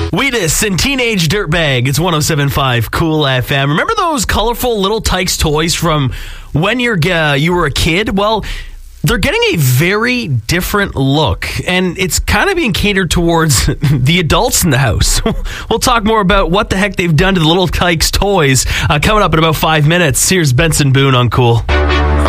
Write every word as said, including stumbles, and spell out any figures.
Wheatus and Teenage Dirtbag. It's one oh seven point five Cool F M. Remember those colorful Little Tykes toys from when you're uh, you were a kid? Well, they're getting a very different look, and it's kind of being catered towards the adults in the house. We'll talk more about what the heck they've done to the Little Tykes toys uh, coming up in about five minutes. Here's Benson Boone on Cool.